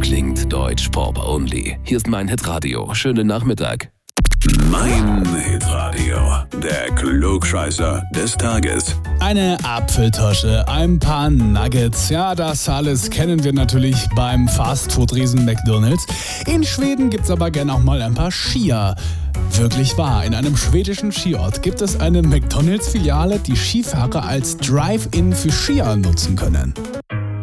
klingt Deutsch-Pop only. Hier ist mein Hitradio. Schönen Nachmittag. Mein Hitradio, der Klugscheißer des Tages. Eine Apfeltasche, ein paar Nuggets, ja, das alles kennen wir natürlich beim Fastfood-Riesen McDonald's. In Schweden gibt's aber gerne auch mal ein paar Skier. Wirklich wahr, in einem schwedischen Skiort gibt es eine McDonald's-Filiale, die Skifahrer als Drive-In für Skier nutzen können.